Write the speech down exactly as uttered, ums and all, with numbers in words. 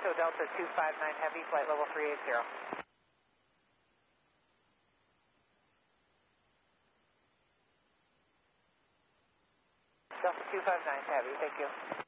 Toronto Delta two five nine Heavy, flight level three eighty. Delta two five nine Heavy, thank you.